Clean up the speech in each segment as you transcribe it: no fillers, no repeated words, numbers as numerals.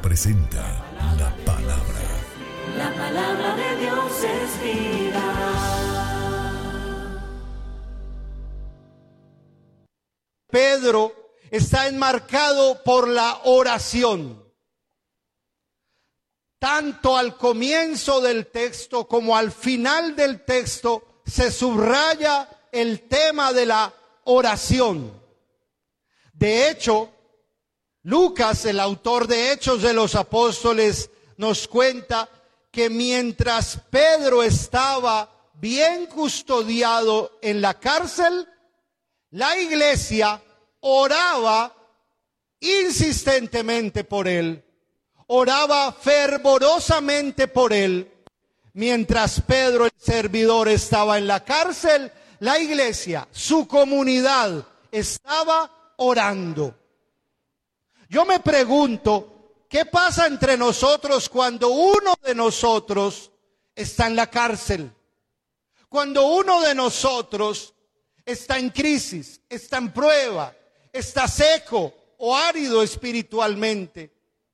presenta la palabra. La palabra de Dios es vida. Pedro está enmarcado por la oración. Tanto al comienzo del texto como al final del texto se subraya el tema de la oración. De hecho, Lucas, el autor de Hechos de los Apóstoles, nos cuenta que mientras Pedro estaba bien custodiado en la cárcel, la iglesia oraba insistentemente por él, oraba fervorosamente por él. Mientras Pedro, el servidor, estaba en la cárcel, la iglesia, su comunidad, estaba orando. Yo me pregunto, ¿qué pasa entre nosotros cuando uno de nosotros está en la cárcel? Cuando uno de nosotros está en crisis, está en prueba, está seco o árido espiritualmente.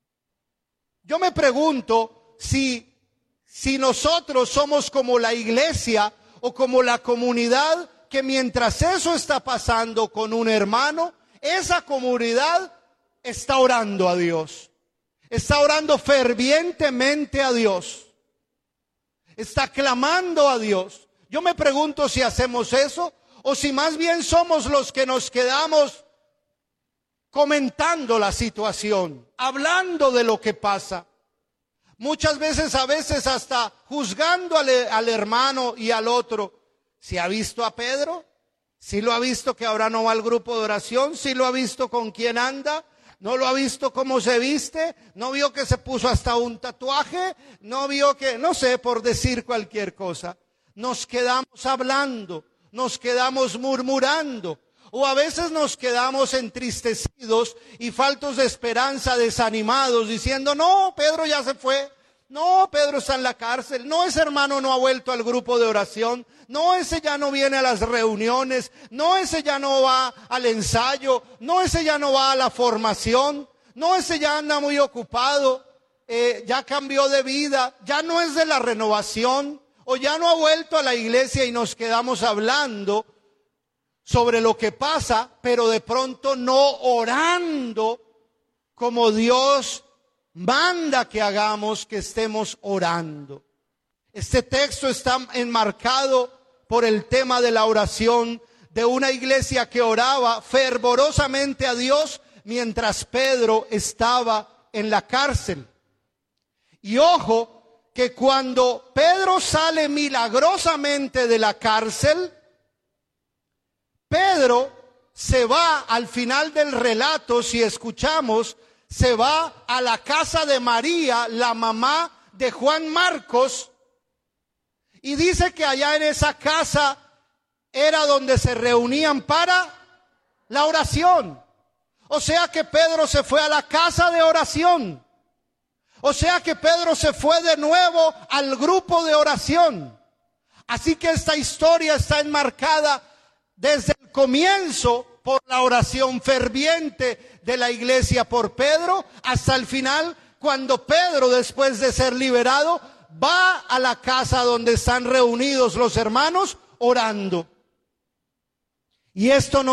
Yo me pregunto si nosotros somos como la iglesia o como la comunidad que mientras eso está pasando con un hermano, esa comunidad está orando a Dios, está orando fervientemente a Dios, está clamando a Dios. Yo me pregunto si hacemos eso o si más bien somos los que nos quedamos comentando la situación, hablando de lo que pasa. Muchas veces, a veces hasta juzgando al hermano y al otro. ¿Si ha visto a Pedro? ¿Si lo ha visto que ahora no va al grupo de oración? ¿Si lo ha visto con quién anda? ¿No lo ha visto cómo se viste? ¿No vio que se puso hasta un tatuaje? ¿No vio que, no sé, por decir cualquier cosa? Nos quedamos hablando, nos quedamos murmurando, o a veces nos quedamos entristecidos y faltos de esperanza, desanimados, diciendo, no, Pedro ya se fue, no, Pedro está en la cárcel, no, ese hermano no ha vuelto al grupo de oración, no, ese ya no viene a las reuniones, no, ese ya no va al ensayo, no, ese ya no va a la formación, no, ese ya anda muy ocupado, ya cambió de vida, ya no es de la renovación, o ya no ha vuelto a la iglesia, y nos quedamos hablando sobre lo que pasa, pero de pronto no orando como Dios manda que hagamos, que estemos orando. Este texto está enmarcado por el tema de la oración de una iglesia que oraba fervorosamente a Dios mientras Pedro estaba en la cárcel. Y ojo, que cuando Pedro sale milagrosamente de la cárcel, Pedro se va al final del relato, si escuchamos, se va a la casa de María, la mamá de Juan Marcos, y dice que allá en esa casa era donde se reunían para la oración. O sea que Pedro se fue a la casa de oración. O sea que Pedro se fue de nuevo al grupo de oración. Así que esta historia está enmarcada desde el comienzo por la oración ferviente de la iglesia por Pedro, hasta el final, cuando Pedro, después de ser liberado, va a la casa donde están reunidos los hermanos orando. Y esto no